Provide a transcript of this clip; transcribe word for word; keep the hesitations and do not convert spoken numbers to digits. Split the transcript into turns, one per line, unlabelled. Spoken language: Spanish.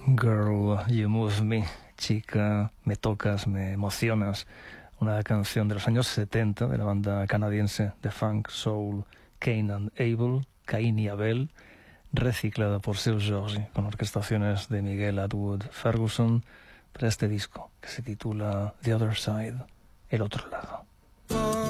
Girl, You Move Me, chica, me tocas, me emocionas, una canción de los años setenta de la banda canadiense de funk soul Cain and Abel, Caín y Abel, reciclada por Seu Jorge con orquestaciones de Miguel Atwood Ferguson para este disco que se titula The Other Side, El Otro Lado.